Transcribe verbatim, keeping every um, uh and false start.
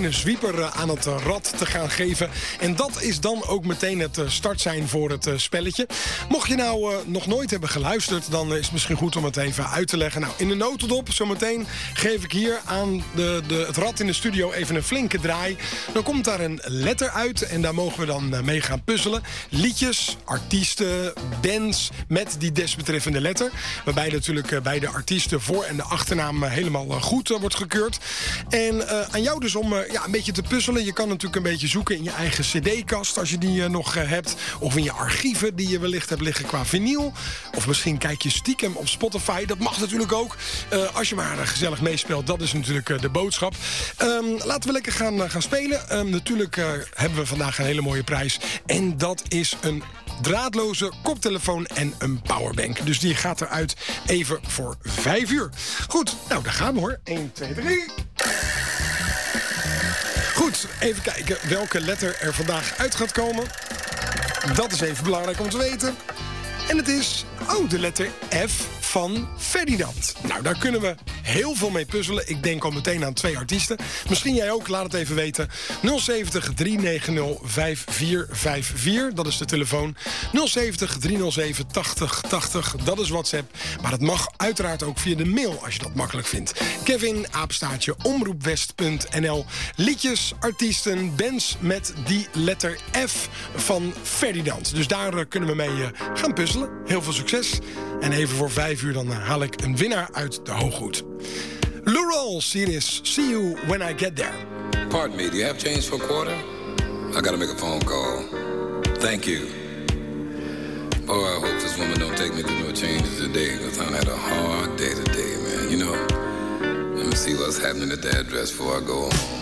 even een zwieper uh, aan het uh, rad te gaan geven. En dat is dan ook meteen het uh, start zijn voor het uh, spelletje. Mocht je nou uh, nog nooit hebben geluisterd, dan uh, is het misschien goed om het even uit te leggen. Nou, in de notendop, zometeen geef ik hier aan de, de, het rad in de studio even een flinke draai. Dan komt daar een letter uit en daar mogen we dan uh, mee gaan puzzelen. Liedjes, artiesten, bands met die desbetreffende letter. Waarbij natuurlijk uh, bij de artiesten voor- en de achternaam uh, helemaal uh, goed uh, wordt gekeurd. En uh, aan jou dus om uh, ja, een beetje te puzzelen. Je kan natuurlijk een beetje zoeken in je eigen cd-kast als je die uh, nog uh, hebt. Of in je archieven die je wellicht hebt liggen qua vinyl. Of misschien kijk je stiekem op Spotify. Dat mag natuurlijk ook. Uh, als je maar uh, gezellig meespeelt, dat is natuurlijk uh, de boodschap. Um, laten we lekker gaan, uh, gaan spelen. Um, natuurlijk uh, hebben we vandaag een hele mooie prijs. En dat is een draadloze koptelefoon en een powerbank. Dus die gaat eruit even voor vijf uur. Goed, nou daar gaan we hoor. één, twee, drie. Goed, even kijken welke letter er vandaag uit gaat komen. Dat is even belangrijk om te weten. En het is, oh, de letter F van Ferdinand. Nou, daar kunnen we heel veel mee puzzelen. Ik denk al meteen aan twee artiesten. Misschien jij ook, laat het even weten. nul zeventig, drie negen nul, vijf vier vijf vier, dat is de telefoon. nul zeventig, drie nul zeven, tachtig tachtig, dat is WhatsApp. Maar het mag uiteraard ook via de mail, als je dat makkelijk vindt. Kevin, apenstaartje, omroepwest punt n l. Liedjes, artiesten, bands met die letter F van Ferdinand. Dus daar uh, kunnen we mee uh, gaan puzzelen. Heel veel succes. En even voor vijf uur dan uh, haal ik een winnaar uit de hooghoed. Lou Rawls, hier is See You When I Get There. Pardon me, do you have change for a quarter? I gotta make a phone call. Thank you. Oh, I hope this woman don't take me through no changes today, because I had a hard day today, man. You know, let me see what's happening at the address before I go home.